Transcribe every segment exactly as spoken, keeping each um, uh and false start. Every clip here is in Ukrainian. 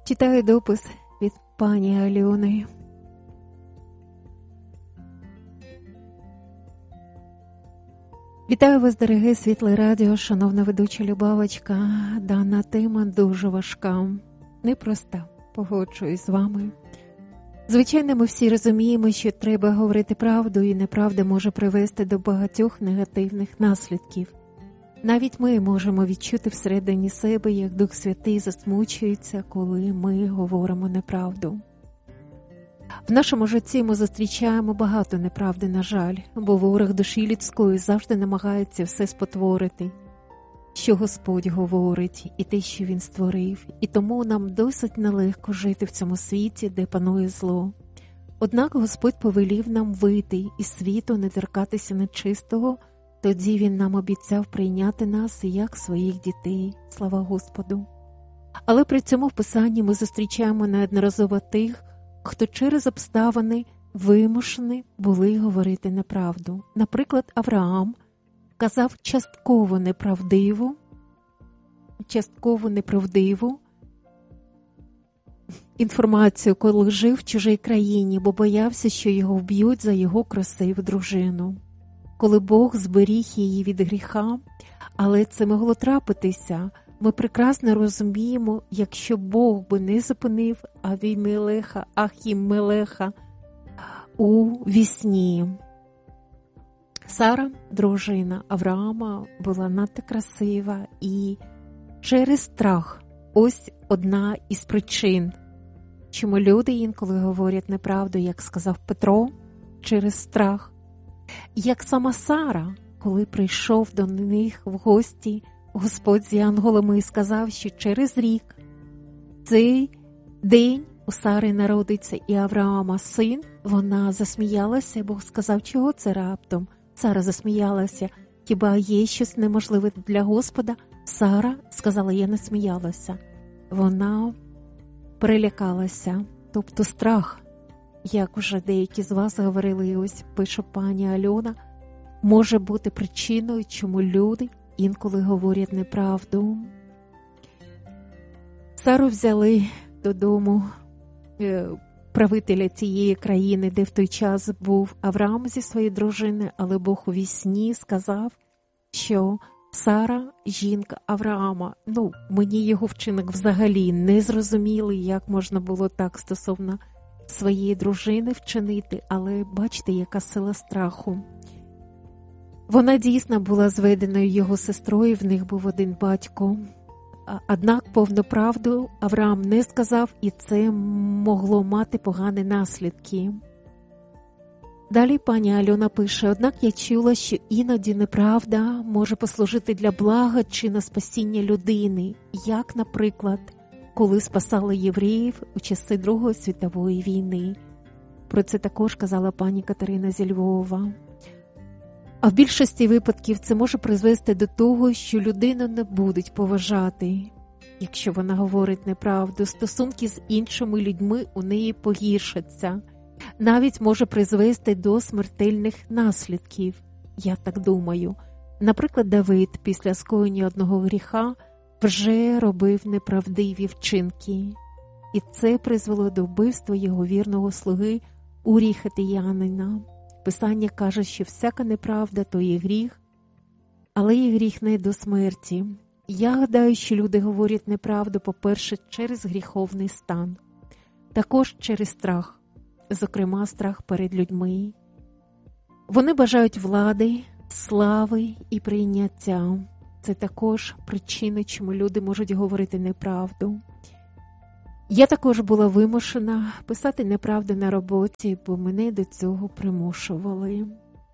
Читаю допис від пані Альони. Вітаю вас, дороге світле радіо, шановна ведуча Любавочка. Дана тема дуже важка, непроста, погоджуюсь з вами. Звичайно, ми всі розуміємо, що треба говорити правду, і неправда може привести до багатьох негативних наслідків. Навіть ми можемо відчути всередині себе, як Дух Святий засмучується, коли ми говоримо неправду. В нашому житті ми зустрічаємо багато неправди, на жаль, бо ворог душі людської завжди намагається все спотворити, що Господь говорить, і те, що Він створив, і тому нам досить нелегко жити в цьому світі, де панує зло. Однак Господь повелів нам вийти із світу, не торкатися нечистого, тоді Він нам обіцяв прийняти нас як своїх дітей, слава Господу. Але при цьому в Писанні ми зустрічаємо неодноразово тих, хто через обставини вимушені були говорити неправду. Наприклад, Авраам казав частково неправдиву, частково неправдиву інформацію, коли жив в чужій країні, бо боявся, що його вб'ють за його красиву дружину. Коли Бог зберіг її від гріха, але це могло трапитися, ми прекрасно розуміємо, якщо Бог би не зупинив Авімелеха, Ахімелеха у вісні. Сара, дружина Авраама, була надто красива, і через страх ось одна із причин, чому люди інколи говорять неправду, як сказав Петро, через страх. Як сама Сара, коли прийшов до них в гості Господь з янголами і сказав, що через рік цей день у Сари народиться і Авраама син, вона засміялася, Бог сказав, чого це раптом? Сара засміялася, хіба є щось неможливе для Господа? Сара сказала, я не сміялася. Вона перелякалася, тобто страх, як вже деякі з вас говорили, і ось пише пані Альона, може бути причиною, чому люди інколи говорять неправду. Сару взяли додому правителя цієї країни, де в той час був Авраам зі своєю дружиною, але Бог у вісні сказав, що Сара – жінка Авраама. Ну, мені його вчинок взагалі не зрозумілий, як можна було так стосовно своєї дружини вчинити, але бачите, яка сила страху. Вона дійсно була зведеною його сестрою, в них був один батько. Однак повну правду Авраам не сказав, і це могло мати погані наслідки. Далі пані Альона пише, однак я чула, що іноді неправда може послужити для блага чи на спасіння людини, як, наприклад, коли спасали євреїв у часи Другої світової війни. Про це також казала пані Катерина зі Львова. А в більшості випадків це може призвести до того, що людину не будуть поважати, якщо вона говорить неправду. Стосунки з іншими людьми у неї погіршаться. Навіть може призвести до смертельних наслідків, я так думаю. Наприклад, Давид після скоєння одного гріха вже робив неправдиві вчинки. І це призвело до вбивства його вірного слуги Урії Хеттеянина. Писання каже, що всяка неправда – то є гріх, але і гріх не до смерті. Я гадаю, що люди говорять неправду, по-перше, через гріховний стан, також через страх, зокрема страх перед людьми. Вони бажають влади, слави і прийняття. Це також причини, чому люди можуть говорити неправду. Я також була вимушена писати неправду на роботі, бо мене до цього примушували.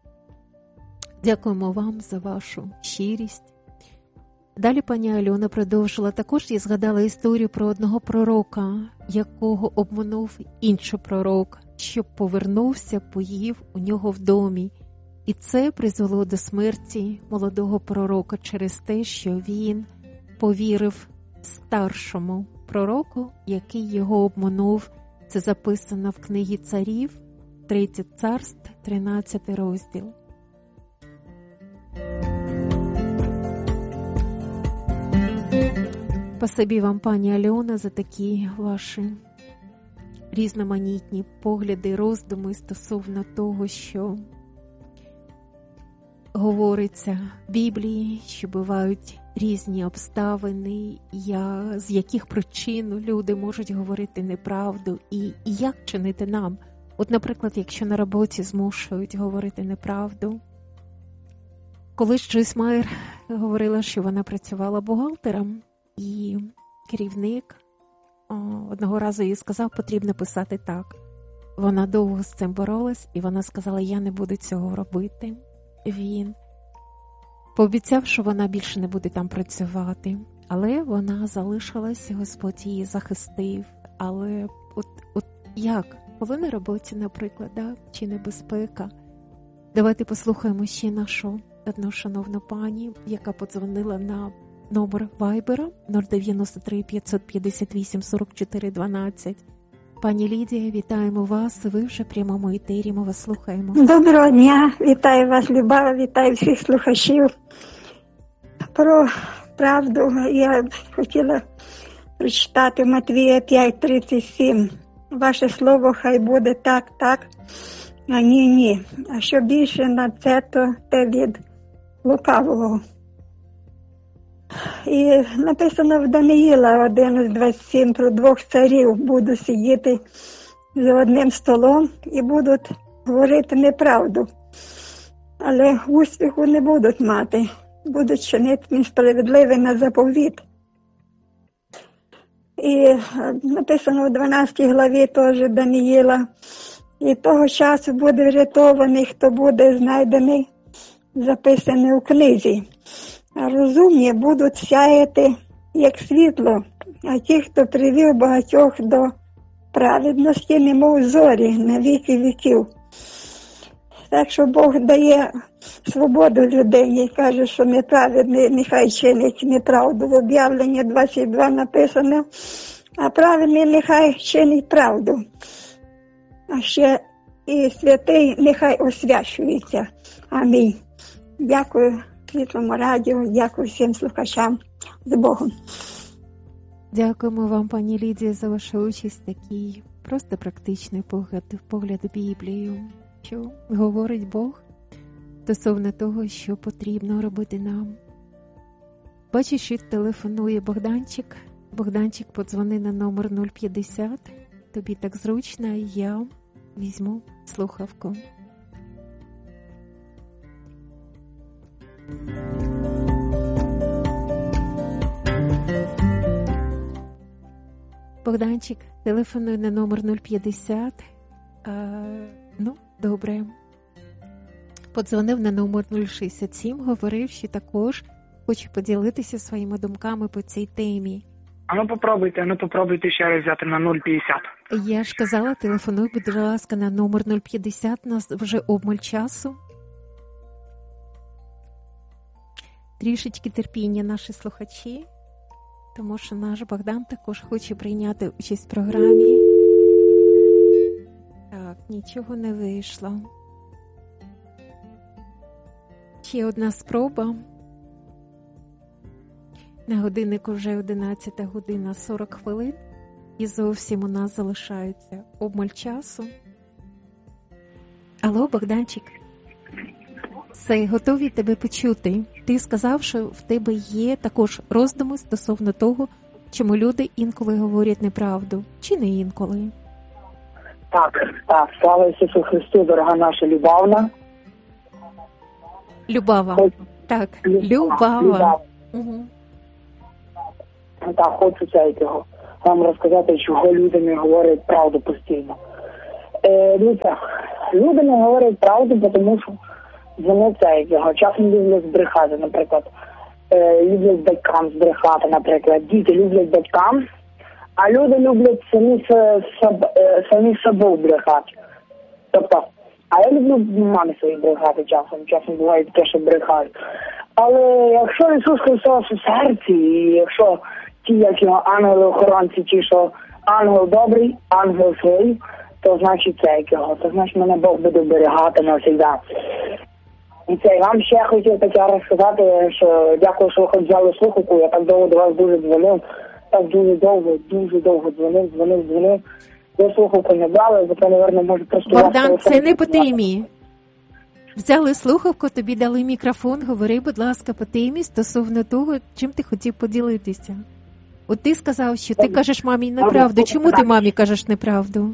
Дякуємо вам за вашу щирість. Далі пані Альона продовжила. Також я згадала історію про одного пророка, якого обманув інший пророк, щоб повернувся, поїв у нього в домі. І це призвело до смерті молодого пророка через те, що він повірив старшому пророку, який його обманув. Це записано в книгі царів, третє царств, тринадцятий розділ. Спасибі вам, пані Альона, за такі ваші різноманітні погляди, роздуми стосовно того, що говориться в Біблії, що бувають різні обставини, я, з яких причин люди можуть говорити неправду і, і як чинити нам. От, наприклад, якщо на роботі змушують говорити неправду. Колись Джойс Майер говорила, що вона працювала бухгалтером, і керівник о, одного разу їй сказав, потрібно писати так. Вона довго з цим боролась, і вона сказала, я не буду цього робити. Він пообіцяв, що вона більше не буде там працювати. Але вона залишилась, Господь її захистив. Але от, от як? Коли на роботі, наприклад, да? Чи небезпека? Давайте послухаємо ще нашу одну шановну пані, яка подзвонила на номер Вайбера нуль дев'яносто три п'ятсот п'ятдесят вісім сорок чотири дванадцять. Пані Лідія, вітаємо вас. Ви вже в прямому етері, ми вас слухаємо. Доброго дня, вітаю вас, Любава, вітаю всіх слухачів. Про правду я хотіла прочитати Матвія п'ять тридцять сім. Ваше слово хай буде так, так, а ні, ні. А що більше на це, то те від лукавого. І написано в Даниїла один двадцять сім про двох царів будуть сидіти за одним столом і будуть говорити неправду. Але успіху не будуть мати, будуть чинити несправедливе на заповіт. І написано в дванадцятій главі теж Даниїла, і того часу буде врятований, хто буде знайдений, записаний у книзі. А розумні будуть сяяти, як світло, а ті, хто привів багатьох до праведності, немов зорі на віки віків. Так що Бог дає свободу людині і каже, що неправедний нехай чинить неправду. В об'явленні двадцять два написано, а праведний нехай чинить правду. А ще і святий нехай освячується. Амінь. Дякую Світлому радіо, дякую всім слухачам. З Богом. Дякуємо вам, пані Лідія, за вашу участь. Такий просто практичний погляд, погляд в Біблію, що говорить Бог стосовно того, що потрібно робити нам. Бачу, що телефонує Богданчик. Богданчик, подзвони на номер нуль п'ятдесят. Тобі так зручно, я візьму слухавку. Богданчик, телефонуй на номер нуль п'ятдесят. А, ну, добре. Подзвонив на номер нуль шістдесят сім, говорив, що також хоче поділитися своїми думками по цій темі. А ну попробуйте, ну попробуйте ще раз взяти на нуль п'ятдесят. Я ж казала, телефонуй, будь ласка, на номер нуль п'ятдесят, у нас вже обмаль часу. Трішечки терпіння, наші слухачі, тому що наш Богдан також хоче прийняти участь в програмі. Так, нічого не вийшло. Ще одна спроба. На годиннику вже одинадцята година сорок хвилин. І зовсім у нас залишається обмаль часу. Алло, Богданчик. Все, готові тебе почути. Ти сказав, що в тебе є також роздуми стосовно того, чому люди інколи говорять неправду. Чи не інколи? Так, так. Слава Ісусу Христу, дорога наша Любавна. Любава. Хоч... Так, Любава. Любава. Любава. Угу. Так, хочу це його вам розказати, чого люди не говорять правду постійно. Е, дивіться, люди не говорять правду, тому що вони це його часом люблять збрехати, наприклад. Е, люблять батькам збрехати, наприклад. Діти люблять батькам, а люди люблять самі, саб, самі собою брехати. Тобто, а я люблю мамі свої брехати часом, часом буває таке, що брехають. Але якщо Ісус Христос у серці, і якщо ті, як його ангели-охоронці, ті, що ангел добрий, ангел свій, то значить це як його, то значить мене Бог буде оберігати навсегди. І це, я вам ще хотів таке розказати, що дякую, що ви хоч взяли слухавку, я так довго до вас дуже дзвонив, так дуже довго, дуже довго дзвонив, дзвонив, дзвонив. Я слухавку не брали, зато, мабуть, може просто... Богдан, це не по темі. Взяли слухавку, тобі дали мікрофон, говори, будь ласка, по темі стосовно того, чим ти хотів поділитися. От ти сказав, що ти кажеш мамі неправду. Чому ти мамі кажеш неправду?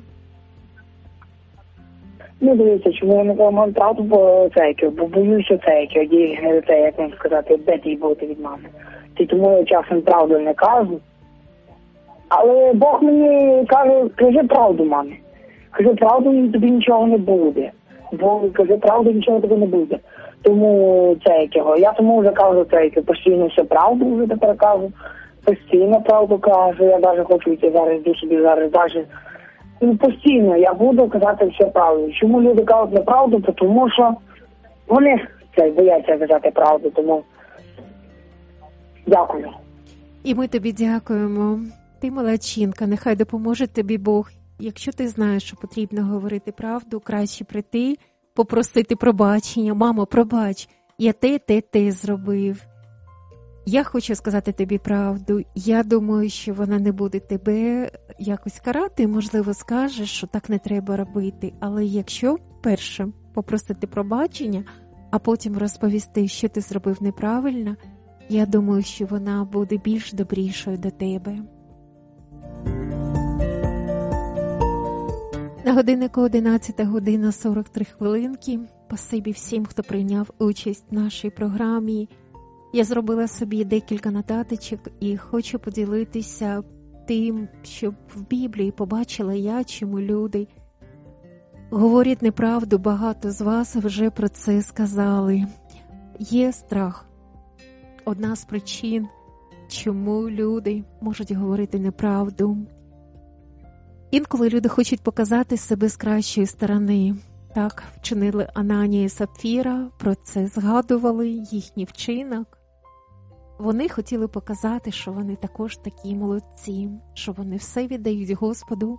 Ну, дивіться, чому я не кажу мамі правду, бо це, бо боюся це, це, як вам сказати, де ти бути від мами. І тому я часом правду не кажу. Але Бог мені каже, кажи правду, мамі. Кажи правду, і тобі нічого не буде. Бо кажи правду, нічого тобі не буде. Тому це якого. Я тому вже кажу це, яке постійно все правду вже тепер кажу. Постійно правду кажу. Я навіть хочу йти зараз до собі зараз навіть. Ну, постійно я буду казати все правду. Чому люди кажуть неправду? Тому що вони це бояться казати правду. Тому дякую. І ми тобі дякуємо. Ти молодчинка, нехай допоможе тобі Бог. Якщо ти знаєш, що потрібно говорити правду, краще прийти, попросити пробачення. Мамо, пробач, я те, те, те зробив. Я хочу сказати тобі правду. Я думаю, що вона не буде тебе якось карати. Можливо, скажеш, що так не треба робити. Але якщо перше попросити пробачення, а потім розповісти, що ти зробив неправильно, я думаю, що вона буде більш добрішою до тебе. На годиннику одинадцята година сорок три хвилинки. Спасибі всім, хто прийняв участь в нашій програмі. Я зробила собі декілька нотаточок і хочу поділитися тим, що в Біблії побачила я, чому люди говорять неправду. Багато з вас вже про це сказали. Є страх. Одна з причин, чому люди можуть говорити неправду. Інколи люди хочуть показати себе з кращої сторони. Так вчинили Ананія і Сапфіра, про це згадували, їхній вчинок. Вони хотіли показати, що вони також такі молодці, що вони все віддають Господу.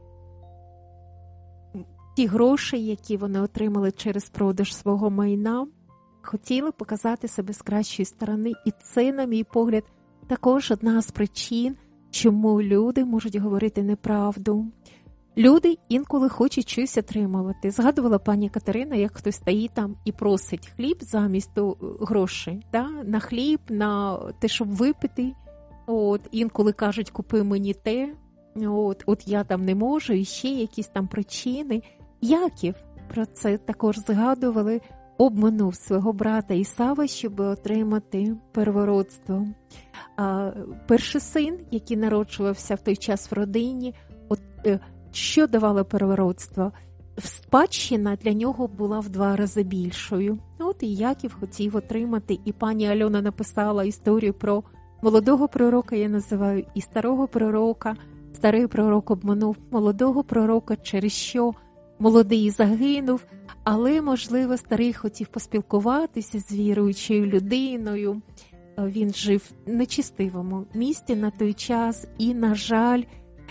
Ті гроші, які вони отримали через продаж свого майна, хотіли показати себе з кращої сторони. І це, на мій погляд, також одна з причин, чому люди можуть говорити неправду. Люди інколи хочуть щось отримувати. Згадувала пані Катерина, як хтось стоїть там і просить хліб замість грошей. Да? На хліб, на те, щоб випити. От, інколи кажуть, купи мені те. От, от я там не можу, і ще якісь там причини. Яків, про це також згадували, обманув свого брата Ісава, щоб отримати первородство. А перший син, який народжувався в той час в родині, от, що давало первородство? Спадщина для нього була в два рази більшою. От і Яків хотів отримати, і пані Альона написала історію про молодого пророка, я називаю, і старого пророка. Старий пророк обманув молодого пророка, через що молодий загинув, але, можливо, старий хотів поспілкуватися з віруючою людиною. Він жив в нечистивому місті на той час, і, на жаль,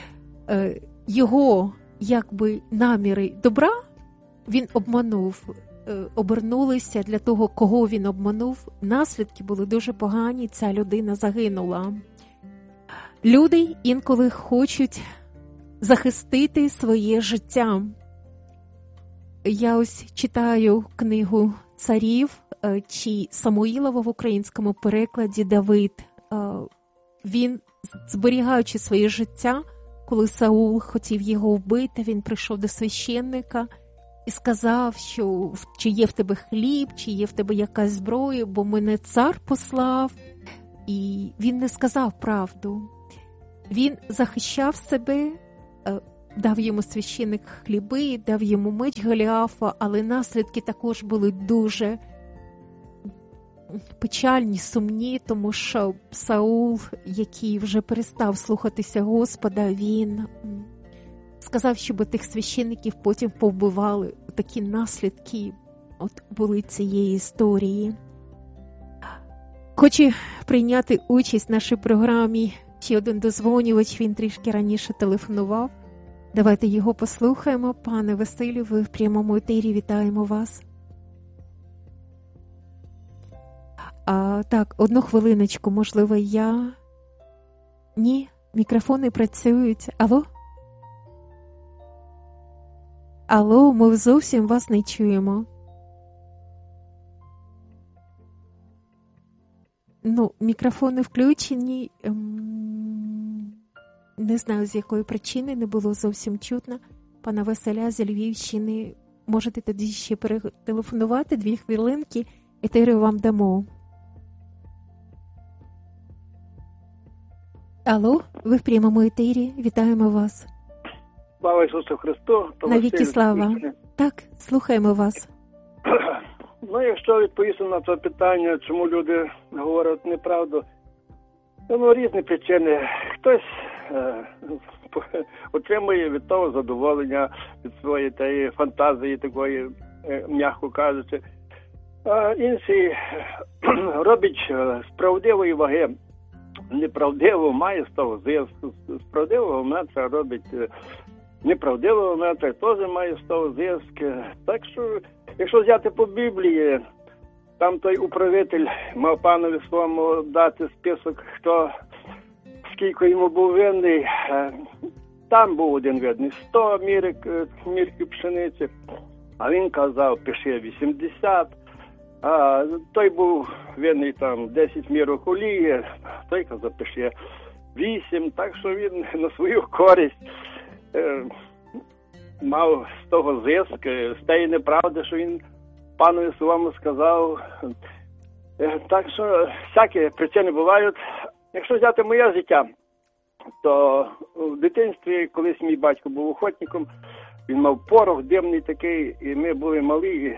його, якби, наміри добра він обманув, обернулися для того, кого він обманув. Наслідки були дуже погані, ця людина загинула. Люди інколи хочуть захистити своє життя. Я ось читаю книгу царів, чи Самуїлова в українському перекладі Давид. Він, зберігаючи своє життя, коли Саул хотів його вбити, він прийшов до священника і сказав, що чи є в тебе хліб, чи є в тебе якась зброя, бо мене цар послав. І він не сказав правду. Він захищав себе, дав йому священник хліби, дав йому меч Голіафа, але наслідки також були дуже печальні, сумні, тому що Саул, який вже перестав слухатися Господа, він сказав, щоб тих священників потім повбивали. Такі наслідки от були цієї історії. Хочу прийняти участь в нашій програмі. Ще один дозвонювач, він трішки раніше телефонував. Давайте його послухаємо. Пане Василю, ви в прямому етері, вітаємо вас. А, так, одну хвилиночку, можливо, я Ні, мікрофони працюють. Алло? Алло, ми зовсім вас не чуємо. Ну, мікрофони включені. Не знаю, з якої причини не було зовсім чутно. Пана Василя зі Львівщини. Можете тоді ще перетелефонувати, дві хвилинки, етерію вам дамо. Алло, ви в прямому етері, вітаємо вас. Слава Ісусу Христу. Навіки слава. Так, слухаємо вас. Ну, якщо відповісти на це питання, чому люди говорять неправду, ну, різні причини. Хтось е, отримує від того задоволення, від своєї тієї фантазії такої, е, м'яко кажучи. А інші робить з правдивої ваги неправдиво, має з того зв'язку. З правдивого метра робить неправдивого метра, теж має з того зв'язки. Так що, якщо взяти по Біблії, там той управитель мав панові своєму дати список, хто скільки йому був винний. Там був один винний, сто мірків пшениці, а він казав, пиши вісімдесят. А той був винний там десять мірок олії, той казав, пиши вісім. Так що він на свою користь е, мав з того зиск, з тієї неправди, що він панові своєму сказав. Е, так що всякі причини бувають. Якщо взяти моє життя, то в дитинстві колись мій батько був охотником, він мав порох димний такий, і ми були малі, і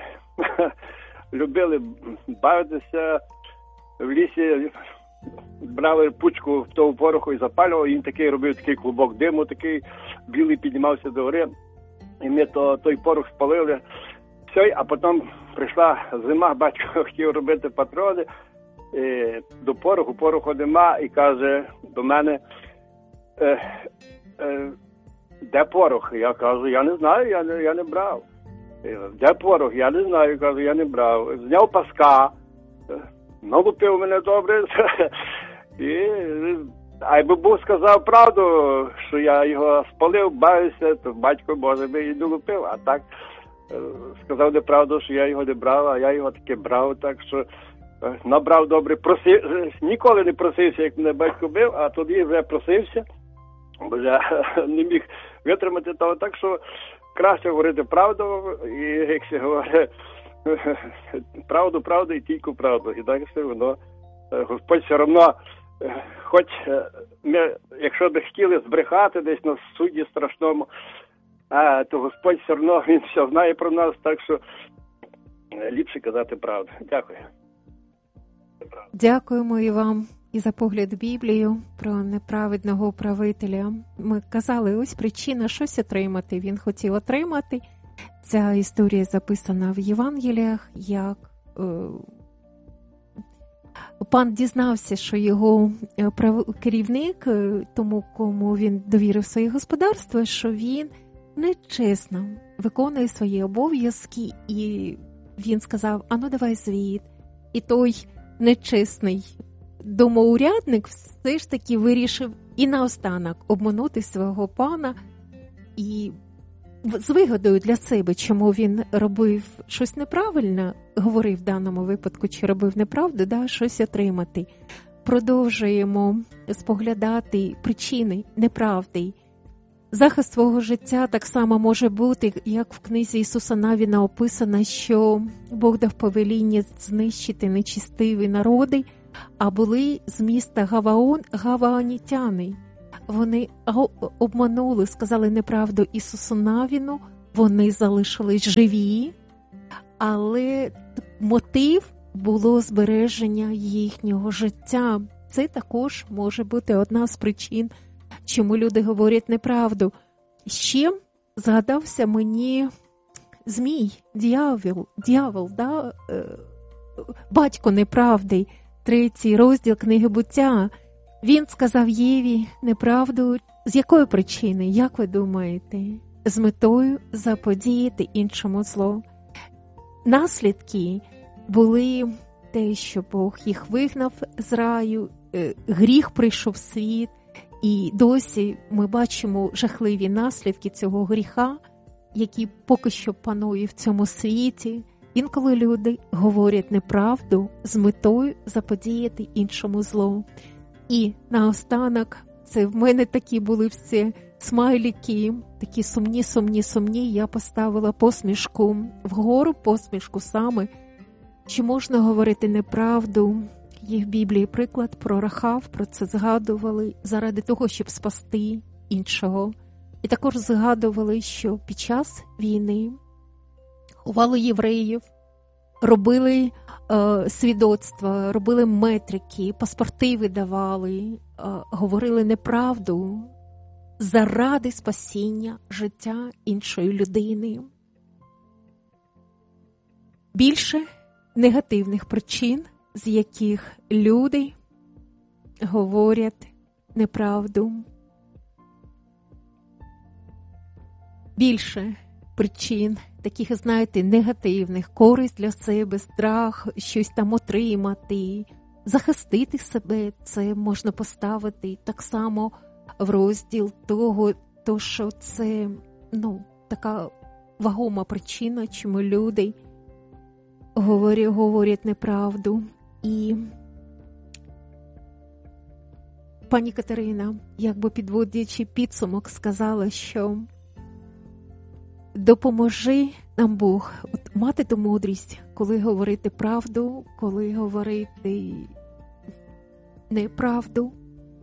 любили бавитися в лісі, брали пучку того пороху і запалювали, і він такий робив такий клубок диму, такий білий піднімався до гори, і ми то, той порох спалили. Все, а потім прийшла зима, батько хотів робити патрони, і до пороху, пороху нема, і каже до мене, е, е, де порох? Я кажу, я не знаю, я не, я не брав. Де порох? Я не знаю, кажу, я не брав. Зняв паска, налупив мене добре, і, а якби Бог сказав правду, що я його спалив, бавився, то батько, може, би і долупив, а так сказав неправду, що я його не брав, а я його таки брав, так що набрав добре, просив, ніколи не просився, як мене батько бив, а тоді вже просився, бо я не міг витримати того, так що краще говорити правду, і як се говорить, правду, правду і тільки правду. І так все воно, Господь все одно, хоч ми, якщо б хотіли збрехати десь на суді страшному, а, то Господь все одно, Він все знає про нас, так що ліпше казати правду. Дякую. Дякуємо і вам і за погляд в Біблію про неправедного управителя. Ми казали, ось причина щось отримати. Він хотів отримати. Ця історія записана в Євангеліях, як е, пан дізнався, що його керівник, тому кому він довірив своє господарство, що він нечесно виконує свої обов'язки, і він сказав, а ну давай звіт. І той нечесний домоурядник все ж таки вирішив і наостанок обманути свого пана і з вигодою для себе, чому він робив щось неправильно, говорив в даному випадку, чи робив неправду, да, щось отримати. Продовжуємо споглядати причини неправди. Захист свого життя так само може бути, як в книзі Ісуса Навіна описано, що Бог дав повеління знищити нечистиві народи, а були з міста Гаваон гаваонітяни. Вони обманули, сказали неправду Ісусу Навіну, вони залишились живі, але мотив було збереження їхнього життя. Це також може бути одна з причин, чому люди говорять неправду. Ще згадався мені Змій, дьявол, дьявол, да? Батько неправди, третій розділ книги Буття. Він сказав Єві неправду. З якої причини, як ви думаєте? З метою заподіяти іншому зло. Наслідки були те, що Бог їх вигнав з раю, гріх прийшов в світ, І досі ми бачимо жахливі наслідки цього гріха, який поки що панує в цьому світі. Інколи люди говорять неправду з метою заподіяти іншому зло. І наостанок, це в мене такі були всі смайлики, такі сумні, сумні, сумні. Я поставила посмішку вгору, посмішку саме. Чи можна говорити неправду? Є в Біблії приклад про Рахав, про це згадували, заради того, щоб спасти іншого. І також згадували, що під час війни ховали євреїв, робили е, свідоцтва, робили метрики, паспорти видавали, е, говорили неправду заради спасіння життя іншої людини. Більше негативних причин, з яких люди говорять неправду. Більше причин, таких, знаєте, негативних, користь для себе, страх, щось там отримати, захистити себе, це можна поставити так само в розділ того, то, що це, ну, така вагома причина, чому люди говорять, говорять неправду. І пані Катерина, якби підводячи підсумок, сказала, що допоможи нам Бог от мати ту мудрість, коли говорити правду, коли говорити неправду,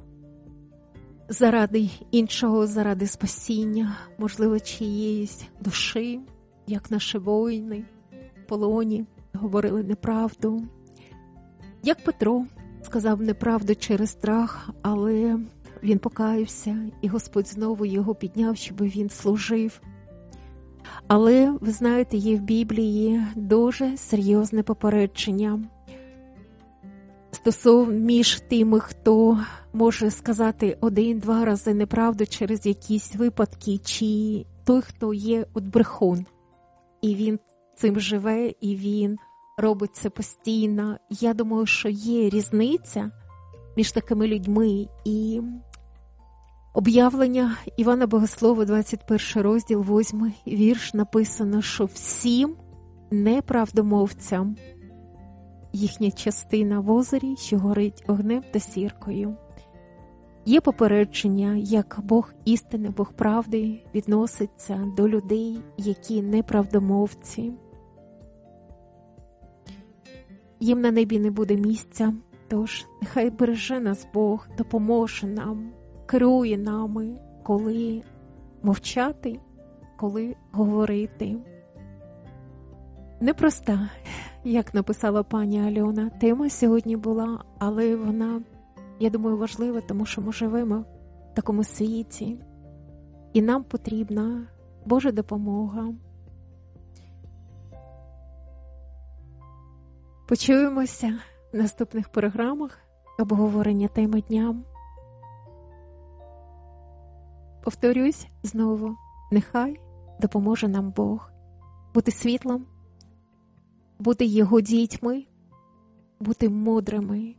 заради іншого, заради спасіння, можливо, чиєїсь душі, як наші воїни в полоні говорили неправду. Як Петро сказав неправду через страх, але він покаявся, і Господь знову його підняв, щоб він служив. Але, ви знаєте, є в Біблії дуже серйозне попередження стосовно між тими, хто може сказати один-два рази неправду через якісь випадки, чи той, хто є от брехун, і він цим живе, і він робить це постійно. Я думаю, що є різниця між такими людьми. І об'явлення Івана Богослова, двадцять перший розділ, восьмий вірш, написано, що всім неправдомовцям їхня частина в озері, що горить огнем та сіркою. Є попередження, як Бог істини, Бог правди відноситься до людей, які неправдомовці. Їм на небі не буде місця, тож нехай береже нас Бог, допоможе нам, керує нами, коли мовчати, коли говорити. Непроста, як написала пані Альона, тема сьогодні була, але вона, я думаю, важлива, тому що ми живемо в такому світі, і нам потрібна Божа допомога. Почуємося в наступних програмах обговорення теми дня. Повторюсь знову, нехай допоможе нам Бог бути світлом, бути Його дітьми, бути мудрими,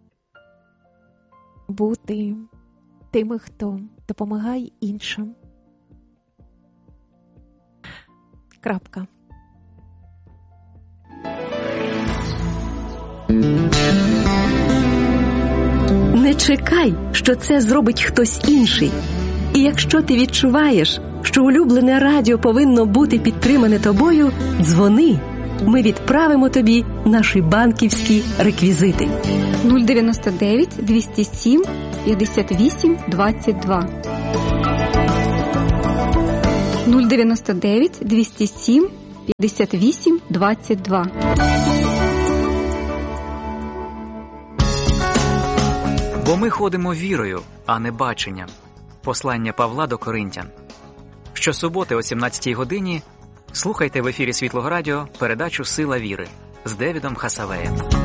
бути тими, хто допомагає іншим. Крапка. Не чекай, що це зробить хтось інший. І якщо ти відчуваєш, що улюблене радіо повинно бути підтримане тобою, дзвони. Ми відправимо тобі наші банківські реквізити. нуль дев'яносто дев'ять двісті сім п'ятдесят вісім двадцять два. нуль дев'яносто дев'ять двісті сім п'ятдесят вісім двадцять два. Бо ми ходимо вірою, а не баченням. Послання Павла до Коринтян. Щосуботи о сімнадцятій годині слухайте в ефірі Світлого Радіо передачу «Сила віри» з Девідом Хасавеєм.